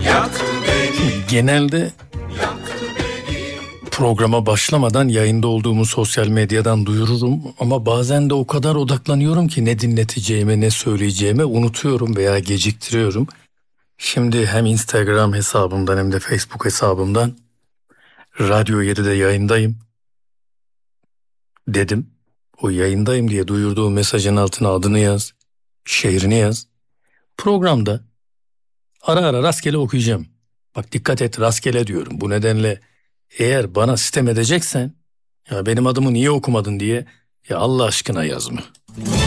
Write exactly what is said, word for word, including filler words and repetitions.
Genelde programa başlamadan yayında olduğumu sosyal medyadan duyururum ama bazen de o kadar odaklanıyorum ki ne dinleteceğime ne söyleyeceğime unutuyorum veya geciktiriyorum. Şimdi hem Instagram hesabımdan hem de Facebook hesabımdan Radyo yedide yayındayım dedim. O yayındayım diye duyurduğum mesajın altına adını yaz, şehrini yaz. Programda ara ara rastgele okuyacağım. Bak dikkat et, rastgele diyorum. Bu nedenle eğer bana sitem edeceksen ya benim adımı niye okumadın diye ya Allah aşkına yazma.